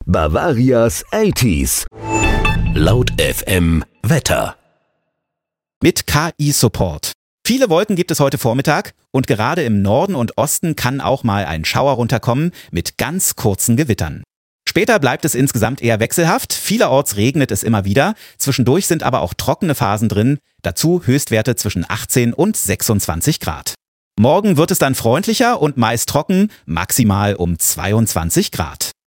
Bavarias 80s. Laut FM Wetter. Mit KI-Support. Viele Wolken gibt es heute Vormittag und gerade im Norden und Osten kann auch mal ein Schauer runterkommen mit ganz kurzen Gewittern. Später bleibt es insgesamt eher wechselhaft, vielerorts regnet es immer wieder, zwischendurch sind aber auch trockene Phasen drin, dazu Höchstwerte zwischen 18 und 26 Grad. Morgen wird es dann freundlicher und meist trocken, maximal um 22 Grad.